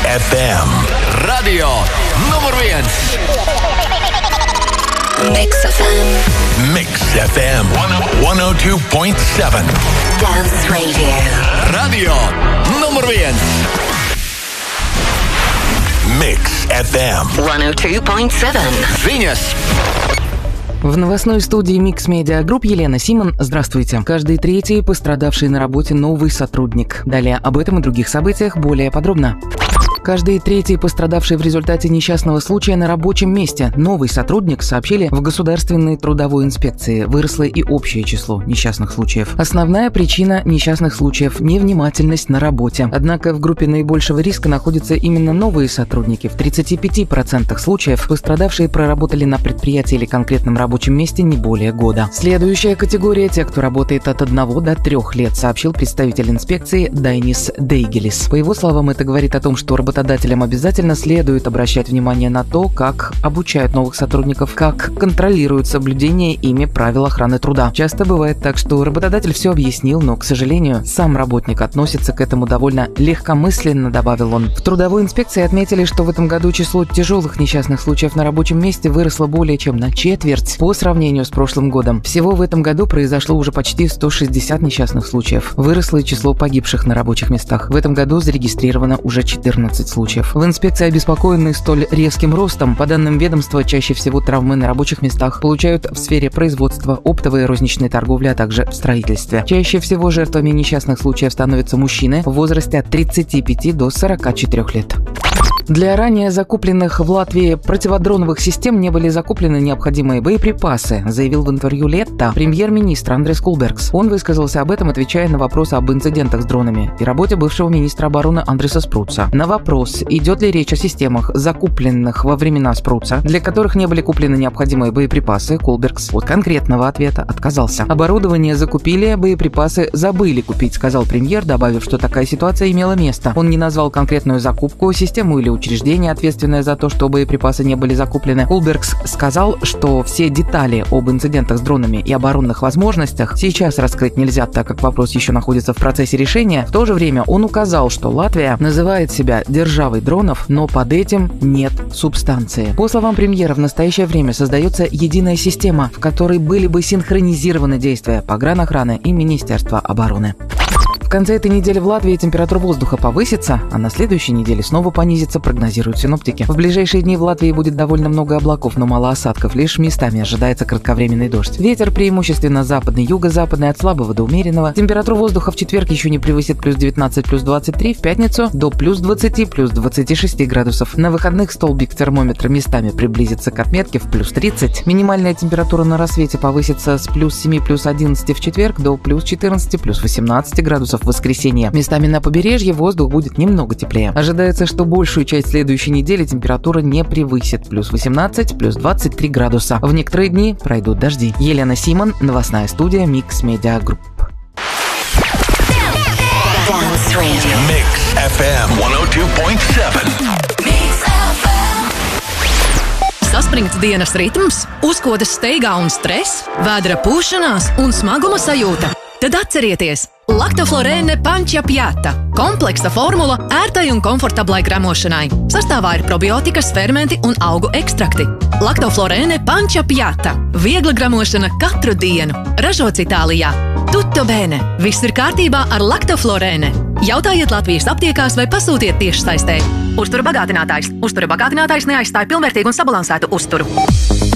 FM. Radio numur 1. Mix FM. Mix FM 102.7. Dance Radio. Radio numur 1. Mix FM 102.7. Ziņas. В новостной студии Mix Media Group Елена Симон. Здравствуйте. Каждый третий пострадавший на работе новый сотрудник. Далее об этом и других событиях более подробно. Каждый третий пострадавший в результате несчастного случая на рабочем месте новый сотрудник, сообщили в Государственной трудовой инспекции. Выросло и общее число несчастных случаев. Основная причина несчастных случаев – невнимательность на работе. Однако в группе наибольшего риска находятся именно новые сотрудники. В 35% случаев пострадавшие проработали на предприятии или конкретном рабочем месте не более года. Следующая категория – те, кто работает от 1 до 3 лет, сообщил представитель инспекции Дайнис Дейгелис. По его словам, это говорит о том, что работодателям обязательно следует обращать внимание на то, как обучают новых сотрудников, как контролируют соблюдение ими правил охраны труда. Часто бывает так, что работодатель все объяснил, но, к сожалению, сам работник относится к этому довольно легкомысленно, добавил он. В трудовой инспекции отметили, что в этом году число тяжелых несчастных случаев на рабочем месте выросло более чем на четверть по сравнению с прошлым годом. Всего в этом году произошло уже почти 160 несчастных случаев. Выросло и число погибших на рабочих местах. В этом году зарегистрировано уже 14 случаев. В инспекции обеспокоены столь резким ростом. По данным ведомства, чаще всего травмы на рабочих местах получают в сфере производства, оптовой и розничной торговли, а также в строительстве. Чаще всего жертвами несчастных случаев становятся мужчины в возрасте от 35 до 44 лет. Для ранее закупленных в Латвии противодроновых систем не были закуплены необходимые боеприпасы, заявил в интервью Летта премьер-министр Андрис Кулбергс. Он высказался об этом, отвечая на вопросы об инцидентах с дронами и работе бывшего министра обороны Андриса Спруца. На вопрос, идет ли речь о системах, закупленных во времена Спруца, для которых не были куплены необходимые боеприпасы, Кулбергс от конкретного ответа отказался. Оборудование закупили, боеприпасы забыли купить, сказал премьер, добавив, что такая ситуация имела место. Он не назвал конкретную закупку, систему или учреждение, ответственное за то, что боеприпасы не были закуплены. Кулбергс сказал, что все детали об инцидентах с дронами и оборонных возможностях сейчас раскрыть нельзя, так как вопрос еще находится в процессе решения. В то же время он указал, что Латвия называет себя державой дронов, но под этим нет субстанции. По словам премьера, в настоящее время создается единая система, в которой были бы синхронизированы действия погранохраны и Министерства обороны. В конце этой недели в Латвии температура воздуха повысится, а на следующей неделе снова понизится, прогнозируют синоптики. В ближайшие дни в Латвии будет довольно много облаков, но мало осадков, лишь местами ожидается кратковременный дождь. Ветер преимущественно западный, юго-западный, от слабого до умеренного. Температура воздуха в четверг еще не превысит плюс 19, плюс 23, в пятницу до плюс 20, плюс 26 градусов. На выходных столбик термометра местами приблизится к отметке в плюс 30. Минимальная температура на рассвете повысится с плюс 7, плюс 11 в четверг до плюс 14, плюс 18 градусов в воскресенье. Местами на побережье воздух будет немного теплее. Ожидается, что большую часть следующей недели температура не превысит плюс 18, плюс 23 градуса. В некоторые дни пройдут дожди. Елена Симон, новостная студия Mix Media Group. Dance Radio. Mix FM 102.7. Saspringts dienas ritms, uzkodas steigā un stress, vēdra pūšanās un smaguma sajūta. Tad atcerieties! Laktoflorēne Pančapiata – kompleksa formula ērtai un komfortablai gramošanai. Sastāvā ir probiotikas, fermenti un augu ekstrakti. Laktoflorēne Pančapiata – viegla gramošana katru dienu. Ražots Itālijā. Tutto bene! Viss ir kārtībā ar Laktoflorēne. Jautājiet Latvijas aptiekās vai pasūtiet tiešsaistē. Uztura bagātinātājs. Uztura bagātinātājs neaizstāja pilnvērtīgu un sabalansētu uzturu.